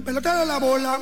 pelotero de la bola.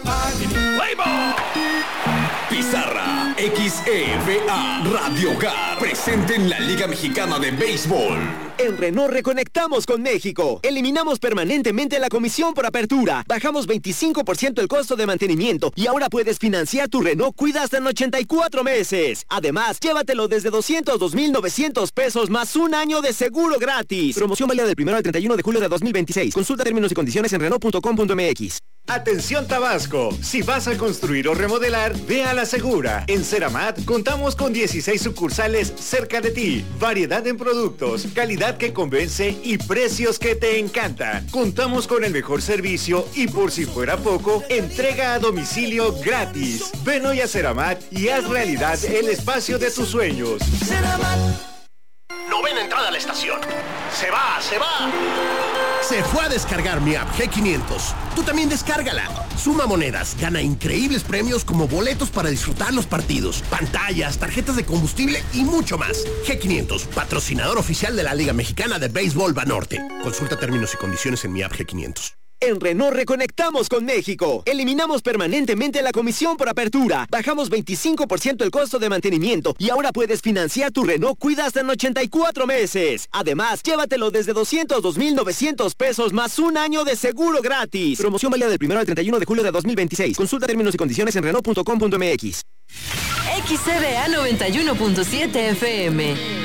Pizarra, XEVA, Radio Hogar, presente en la Liga Mexicana de Béisbol. En Renault reconectamos con México. Eliminamos permanentemente la comisión por apertura. Bajamos 25% el costo de mantenimiento y ahora puedes financiar tu Renault Cuida hasta en 84 meses. Además, llévatelo desde 202,900 pesos más un año de seguro gratis. Promoción válida del 1 al 31 de julio de 2026. Consulta términos y condiciones en Renault.com.mx. Atención Tabasco, si vas a construir o remodelar, ve a La Segura. En Ceramat contamos con 16 sucursales cerca de ti, variedad en productos, calidad que convence y precios que te encantan. Contamos con el mejor servicio y por si fuera poco, entrega a domicilio gratis. Ven hoy a Ceramat y haz realidad el espacio de tus sueños. Ceramat. Novena entrada a la estación. Se va. Se fue a descargar mi app G500. Tú también descárgala. Suma monedas, gana increíbles premios como boletos para disfrutar los partidos, pantallas, tarjetas de combustible y mucho más. G500, patrocinador oficial de la Liga Mexicana de Béisbol Banorte. Consulta términos y condiciones en mi app G500. En Renault reconectamos con México. Eliminamos permanentemente la comisión por apertura. Bajamos 25% el costo de mantenimiento y ahora puedes financiar tu Renault Cuida hasta en 84 meses. Además, llévatelo desde 202,900 pesos más un año de seguro gratis. Promoción válida del 1 al 31 de julio de 2026. Consulta términos y condiciones en Renault.com.mx. XCBA 91.7 FM.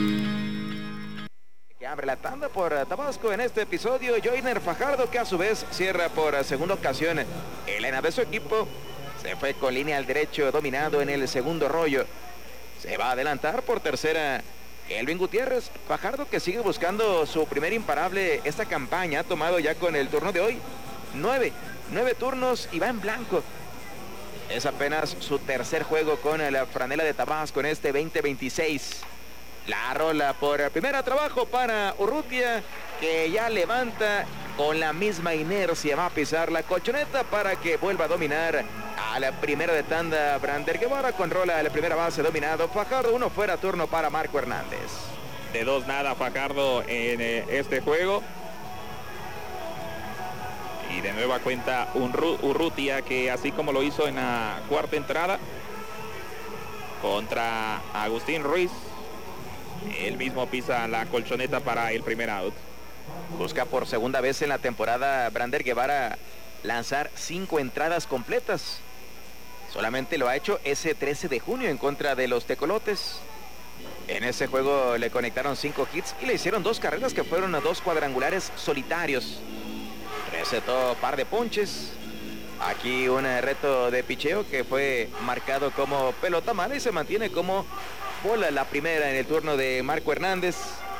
Que abre la tanda por Tabasco en este episodio, Joyner Fajardo, que a su vez cierra por segunda ocasión el ENA de su equipo. Se fue con línea al derecho, dominado en el segundo rollo. Se va a adelantar por tercera Elvin Gutiérrez. Fajardo, que sigue buscando su primer imparable esta campaña, ha tomado ya con el turno de hoy 9 turnos y va en blanco. Es apenas su tercer juego con la franela de Tabasco en este 2026. La rola por primera, trabajo para Urrutia, que ya levanta con la misma inercia. Va a pisar la colchoneta para que vuelva a dominar a la primera de tanda Brander Guevara con rola a la primera base, dominado Fajardo. Uno fuera, turno para Marco Hernández. De 2-0 Fajardo en este juego. Y de nueva cuenta Urrutia, que así como lo hizo en la cuarta entrada contra Agustín Ruiz, él mismo pisa la colchoneta para el primer out. Busca por segunda vez en la temporada Brander Guevara lanzar 5 entradas completas. Solamente lo ha hecho ese 13 de junio en contra de los Tecolotes. En ese juego le conectaron 5 hits y le hicieron 2 carreras que fueron a 2 cuadrangulares solitarios. Recetó par de ponches. Aquí un reto de picheo que fue marcado como pelota mala y se mantiene como bola la primera en el turno de Marco Hernández.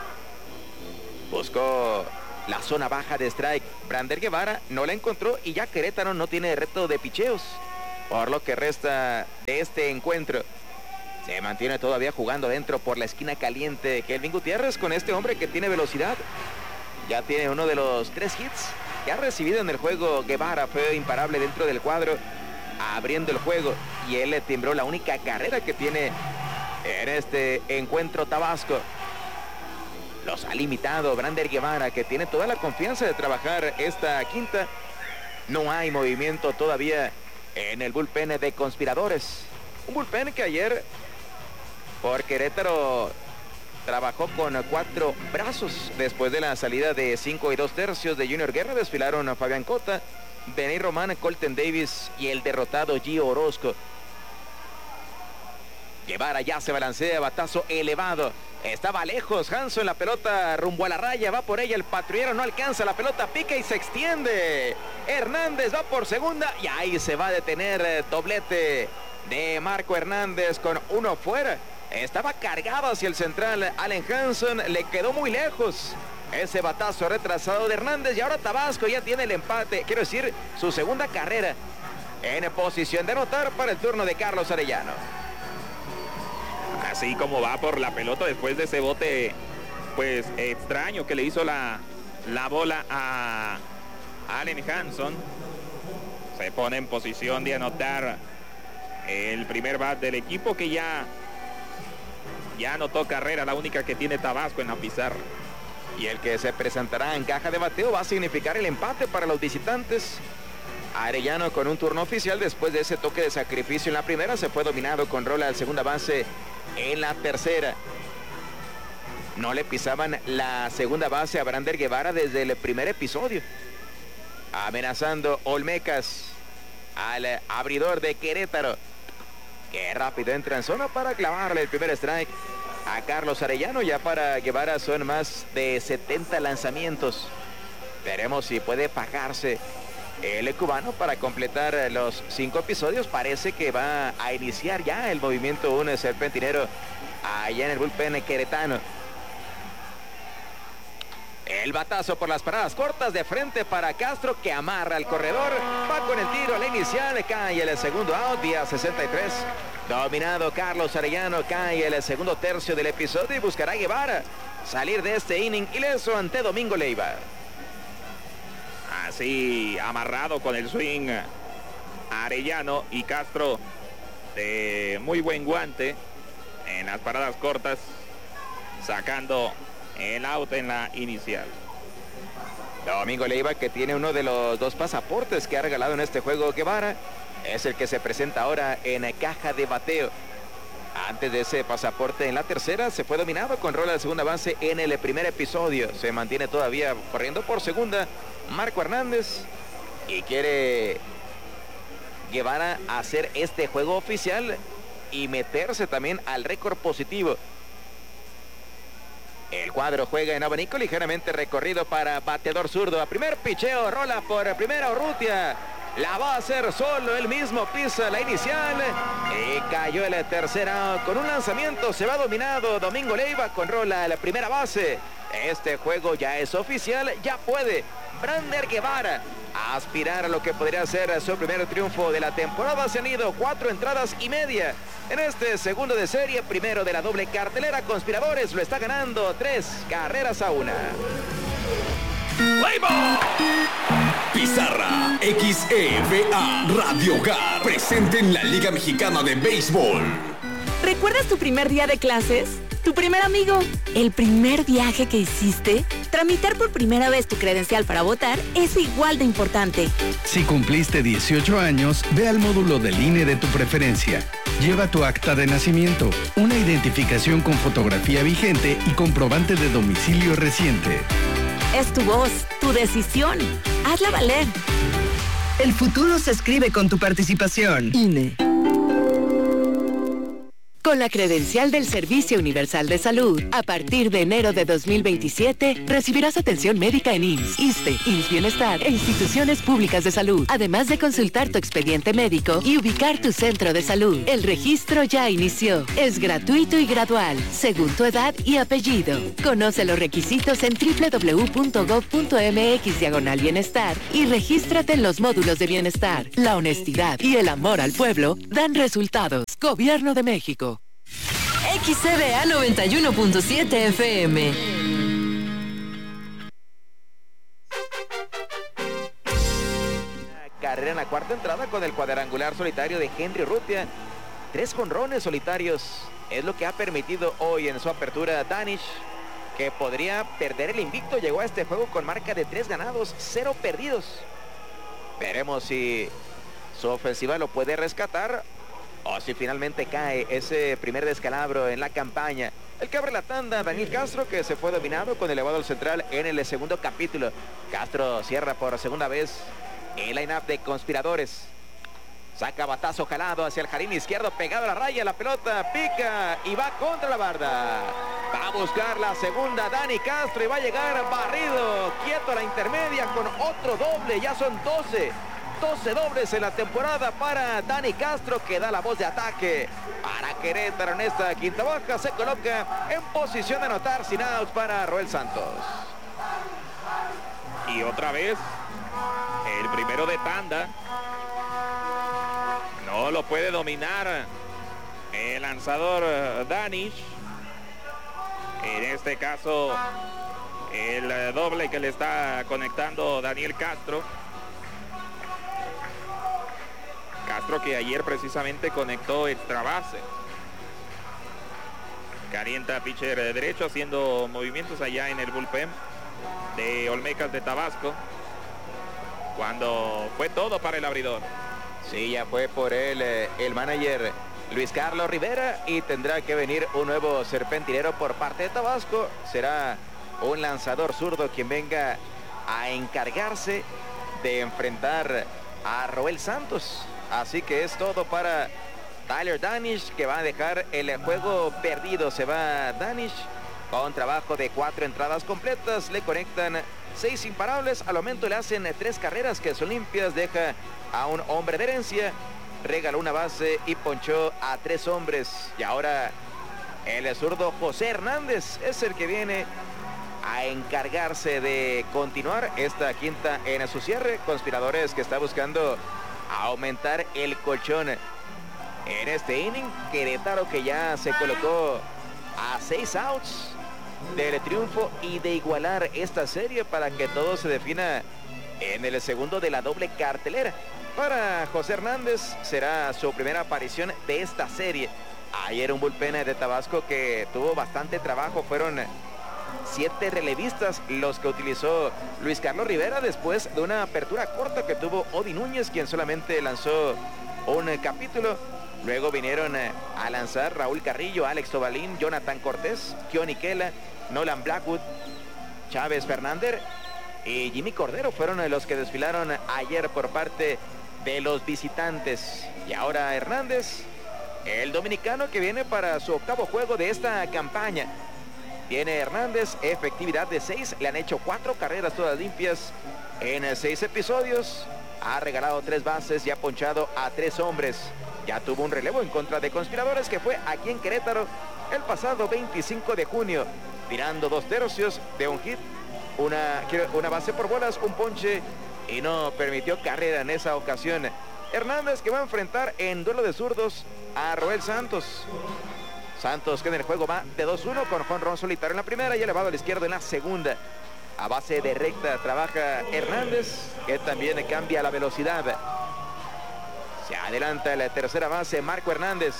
Buscó la zona baja de strike Brander Guevara, no la encontró y ya Querétaro no tiene reto de picheos. Por lo que resta de este encuentro, se mantiene todavía jugando dentro por la esquina caliente Kelvin Gutiérrez con este hombre que tiene velocidad. Ya tiene uno de los 3 hits que ha recibido en el juego. Guevara fue imparable dentro del cuadro, abriendo el juego, y él le timbró la única carrera que tiene en este encuentro Tabasco. Los ha limitado Brander Guevara, que tiene toda la confianza de trabajar esta quinta. No hay movimiento todavía en el bullpen de Conspiradores. Un bullpen que ayer por Querétaro trabajó con 4 brazos. Después de la salida de 5 2/3 de Junior Guerra, desfilaron a Fabián Cota, Benny Román, Colton Davis y el derrotado Gio Orozco. Guevara ya se balancea, batazo elevado. Estaba lejos Hanson, la pelota rumbo a la raya, va por ella el patrullero, no alcanza, la pelota pica y se extiende. Hernández va por segunda y ahí se va a detener. Doblete de Marco Hernández con uno fuera. Estaba cargado hacia el central Allen Hanson, le quedó muy lejos ese batazo retrasado de Hernández, y ahora Tabasco ya tiene el empate, quiero decir, su segunda carrera en posición de anotar para el turno de Carlos Arellano. Así como va por la pelota después de ese bote pues extraño que le hizo la bola a Allen Hanson, se pone en posición de anotar el primer bat del equipo, que ya anotó carrera, la única que tiene Tabasco en la pizarra. Y el que se presentará en caja de bateo va a significar el empate para los visitantes. Arellano con un turno oficial después de ese toque de sacrificio en la primera. Se fue dominado con rola al segunda base en la tercera. No le pisaban la segunda base a Brander Guevara desde el primer episodio. Amenazando Olmecas al abridor de Querétaro. Qué rápido entra en zona para clavarle el primer strike a Carlos Arellano. Ya para Guevara son más de 70 lanzamientos. Veremos si puede pagarse el cubano para completar los 5 episodios. Parece que va a iniciar ya el movimiento un serpentinero allá en el bullpen queretano. El batazo por las paradas cortas de frente para Castro, que amarra al corredor. Va con el tiro a la inicial. Cae el segundo out, vía 63. Dominado Carlos Arellano. Cae el segundo tercio del episodio y buscará Guevara salir de este inning ileso ante Domingo Leiva. Así amarrado con el swing Arellano, y Castro de muy buen guante en las paradas cortas, sacando el out en la inicial. Domingo Leiva, que tiene uno de los 2 pasaportes que ha regalado en este juego Guevara, es el que se presenta ahora en caja de bateo. Antes de ese pasaporte en la tercera, se fue dominado con rola de segunda base en el primer episodio. Se mantiene todavía corriendo por segunda Marco Hernández, y quiere Guevara hacer este juego oficial y meterse también al récord positivo. El cuadro juega en abanico ligeramente recorrido para bateador zurdo. A primer picheo, rola por primera Urrutia. La va a hacer solo, él mismo pisa la inicial. Y cayó el tercer out. Con un lanzamiento se va dominado Domingo Leiva con rola a la primera base. Este juego ya es oficial, ya puede Brander Guevara aspirar a lo que podría ser su primer triunfo de la temporada. Se han ido 4 entradas y media en este segundo de serie, primero de la doble cartelera. Conspiradores lo está ganando 3-1. Pizarra XEVA Radio Hogar, presente en la Liga Mexicana de Béisbol. ¿Recuerdas tu primer día de clases? ¿Tu primer amigo? ¿El primer viaje que hiciste? Tramitar por primera vez tu credencial para votar es igual de importante. Si cumpliste 18 años, ve al módulo del INE de tu preferencia. Lleva tu acta de nacimiento, una identificación con fotografía vigente y comprobante de domicilio reciente. Es tu voz, tu decisión. Hazla valer. El futuro se escribe con tu participación. INE. Con la credencial del Servicio Universal de Salud, a partir de enero de 2027, recibirás atención médica en IMSS, ISSSTE, IMSS Bienestar e instituciones públicas de salud, además de consultar tu expediente médico y ubicar tu centro de salud. El registro ya inició. Es gratuito y gradual, según tu edad y apellido. Conoce los requisitos en www.gov.mx/bienestar y regístrate en los módulos de bienestar. La honestidad y el amor al pueblo dan resultados. Gobierno de México. XCBA 91.7 FM. Carrera en la cuarta entrada con el cuadrangular solitario de Henry Urrutia. 3 jonrones solitarios es lo que ha permitido hoy en su apertura Danish, que podría perder el invicto. Llegó a este juego con marca de 3 ganados, 0 perdidos. Veremos si su ofensiva lo puede rescatar o si finalmente cae ese primer descalabro en la campaña. El que abre la tanda, Daniel Castro, que se fue dominado con elevado al central en el segundo capítulo. Castro cierra por segunda vez el line-up de Conspiradores. Saca batazo jalado hacia el jardín izquierdo, pegado a la raya, la pelota pica y va contra la barda. Va a buscar la segunda Dani Castro y va a llegar barrido, quieto a la intermedia con otro doble. Ya son 12 dobles en la temporada para Dani Castro, que da la voz de ataque para Querétaro en esta quinta baja. Se coloca en posición de anotar sin outs para Roel Santos. Y otra vez el primero de tanda. No lo puede dominar el lanzador Danish. En este caso el doble que le está conectando Daniel Castro. Castro, que ayer precisamente conectó extra base. Calienta pitcher derecho, haciendo movimientos allá en el bullpen de Olmecas de Tabasco. cuando fue todo para el abridor. Sí, ya fue por él el manager Luis Carlos Rivera y tendrá que venir un nuevo serpentinero por parte de Tabasco. Será un lanzador zurdo quien venga a encargarse de enfrentar a Roel Santos. Así que es todo para Tyler Danish, que va a dejar el juego perdido. Se va Danish con trabajo de 4 entradas completas. Le conectan 6 imparables. Al momento le hacen 3 carreras que son limpias. Deja a un hombre de herencia. Regaló una base y ponchó a 3 hombres. Y ahora el zurdo José Hernández es el que viene a encargarse de continuar esta quinta en su cierre. Conspiradores que está buscando aumentar el colchón en este inning. Querétaro que ya se colocó a 6 outs del triunfo y de igualar esta serie para que todo se defina en el segundo de la doble cartelera. Para José Hernández será su primera aparición de esta serie. Ayer un bullpen de Tabasco que tuvo bastante trabajo. Fueron 7 relevistas los que utilizó Luis Carlos Rivera después de una apertura corta que tuvo Odi Núñez, quien solamente lanzó un capítulo. Luego vinieron a lanzar Raúl Carrillo, Alex Tobalín, Jonathan Cortés, Kioni Kela, Nolan Blackwood, Chávez Fernández y Jimmy Cordero. Fueron los que desfilaron ayer por parte de los visitantes. Y ahora Hernández, el dominicano que viene para su 8º juego de esta campaña. Tiene Hernández efectividad de 6, le han hecho 4 carreras todas limpias en 6 episodios. Ha regalado 3 bases y ha ponchado a 3 hombres. Ya tuvo un relevo en contra de Conspiradores que fue aquí en Querétaro el pasado 25 de junio. Tirando 2 tercios de un hit, una base por bolas, un ponche y no permitió carrera en esa ocasión. Hernández que va a enfrentar en duelo de zurdos a Roel Santos. Santos que en el juego va de 2-1 con jonrón solitario en la primera y elevado a la izquierda en la segunda. A base de recta trabaja Hernández, que también cambia la velocidad. Se adelanta la tercera base Marco Hernández.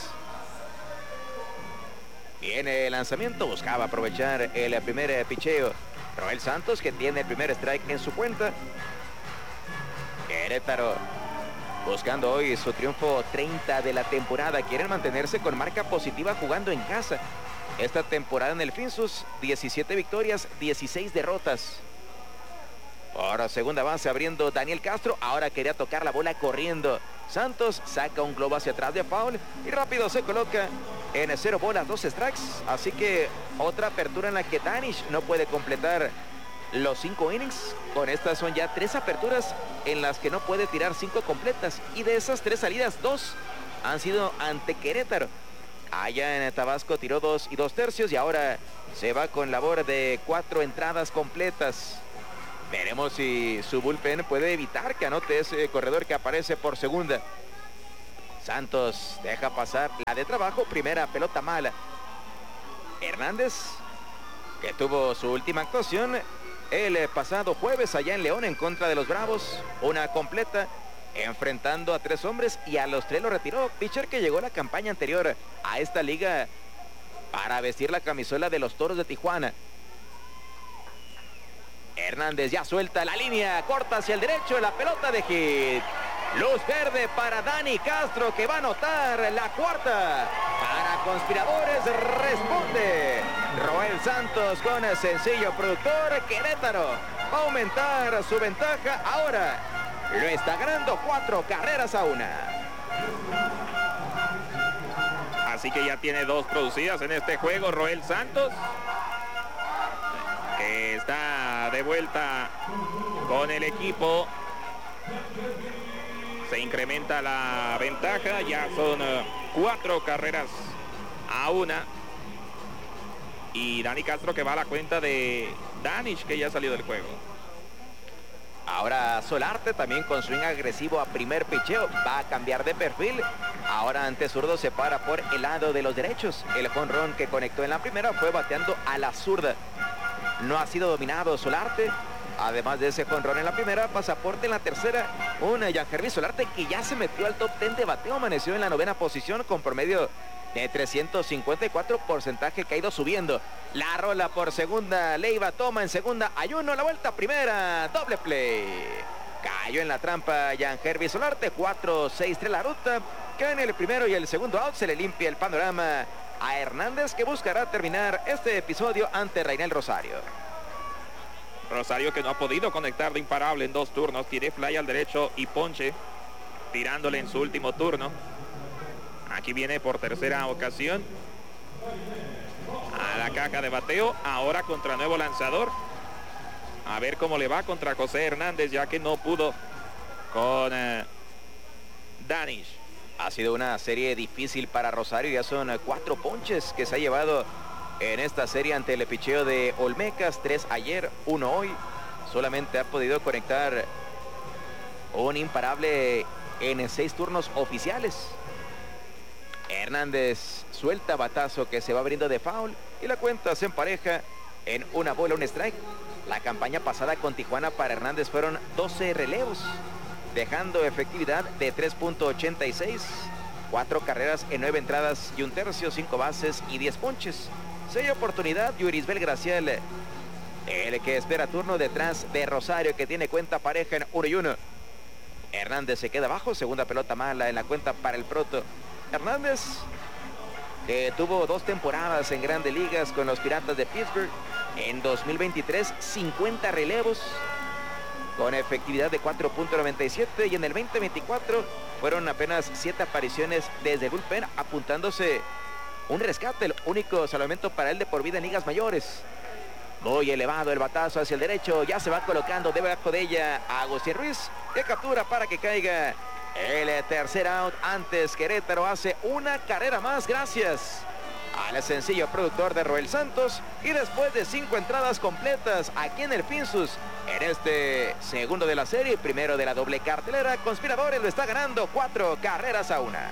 Viene el lanzamiento, buscaba aprovechar el primer picheo. Roel Santos que tiene el primer strike en su cuenta. Querétaro buscando hoy su triunfo 30 de la temporada. Quieren mantenerse con marca positiva jugando en casa. Esta temporada en el Finsus, 17 victorias, 16 derrotas. Por segunda base abriendo Daniel Castro. Ahora quería tocar la bola corriendo. Santos saca un globo hacia atrás de foul y rápido se coloca en 0 bolas, 2 strikes. Así que otra apertura en la que Danish no puede completar los 5 innings. Con estas son ya 3 aperturas en las que no puede tirar 5 completas. Y de esas 3 salidas, 2 han sido ante Querétaro. Allá en Tabasco tiró 2 y 2 tercios y ahora se va con labor de 4 entradas completas. Veremos si su bullpen puede evitar que anote ese corredor que aparece por segunda. Santos deja pasar la de trabajo, primera pelota mala. Hernández, que tuvo su última actuación el pasado jueves allá en León en contra de los Bravos, una completa, enfrentando a 3 hombres y a los 3 lo retiró. Pitcher que llegó la campaña anterior a esta liga para vestir la camisola de los Toros de Tijuana. Hernández ya suelta la línea, corta hacia el derecho, la pelota de hit. Luz verde para Dani Castro que va a anotar la cuarta. Para Conspiradores responde Roel Santos con el sencillo productor. Querétaro va a aumentar su ventaja. Ahora lo está ganando 4 carreras a 1. Así que ya tiene 2 producidas en este juego Roel Santos, que está de vuelta con el equipo. Se incrementa la ventaja, ya son 4 carreras a 1. Y Dani Castro que va a la cuenta de Danish, que ya salió del juego. Ahora Solarte también con swing agresivo a primer picheo. Va a cambiar de perfil. Ahora ante zurdo se para por el lado de los derechos. El jonrón que conectó en la primera fue bateando a la zurda. No ha sido dominado Solarte. Además de ese jonrón en la primera, pasaporte en la tercera. Un Yangervis Solarte que ya se metió al top 10 de bateo. Amaneció en la 9ª posición con promedio de 354, porcentaje que ha ido subiendo. La rola por segunda, Leiva toma en segunda, hay 1, la vuelta primera, doble play. Cayó en la trampa Jan Herby Solarte, 4-6-3 la ruta. Que en el primero y el segundo out se le limpia el panorama a Hernández, que buscará terminar este episodio ante Rainel Rosario. Rosario, que no ha podido conectar de imparable en 2 turnos. Tiene fly al derecho y ponche, tirándole en su último turno. Aquí viene por tercera ocasión a la caja de bateo, ahora contra nuevo lanzador. A ver cómo le va contra José Hernández, ya que no pudo con Danish. Ha sido una serie difícil para Rosario. Ya son 4 ponches que se ha llevado en esta serie ante el picheo de Olmecas. 3 ayer, 1 hoy. Solamente ha podido conectar un imparable en 6 turnos oficiales. Hernández suelta batazo que se va abriendo de foul y la cuenta se empareja en 1 bola, 1 strike. La campaña pasada con Tijuana para Hernández fueron 12 relevos, dejando efectividad de 3.86, 4 carreras en 9 entradas y 1/3, 5 bases y 10 ponches. 6 oportunidad, Yurisbel Graciel, el que espera turno detrás de Rosario, que tiene cuenta pareja en 1-1. Hernández se queda abajo, segunda pelota mala en la cuenta para el proto. Hernández, que tuvo 2 temporadas en Grandes Ligas con los Piratas de Pittsburgh. En 2023, 50 relevos con efectividad de 4.97, y en el 2024 fueron apenas 7 apariciones desde el bullpen, apuntándose un rescate, el único salvamento para él de por vida en ligas mayores. Muy elevado el batazo hacia el derecho, ya se va colocando debajo de ella a Agustín Ruiz, que captura para que caiga el tercer out. Antes Querétaro hace una carrera más gracias al sencillo productor de Roel Santos, y después de 5 entradas completas aquí en el Pinsus, en este segundo de la serie, primero de la doble cartelera, Conspiradores lo está ganando 4 carreras a 1.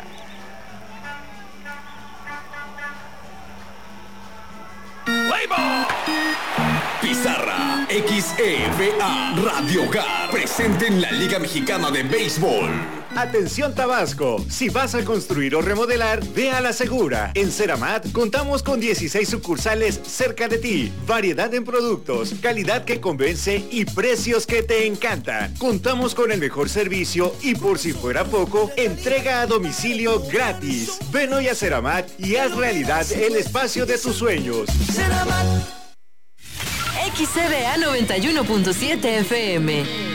Pizarra XEVA Radio Hogar presente en la Liga Mexicana de Béisbol. Atención Tabasco, si vas a construir o remodelar, ve a La Segura. En Ceramat contamos con 16 sucursales cerca de ti. Variedad en productos, calidad que convence y precios que te encantan. Contamos con el mejor servicio y, por si fuera poco, entrega a domicilio gratis. Ven hoy a Ceramat y haz realidad el espacio de tus sueños. XCBA 91.7 FM.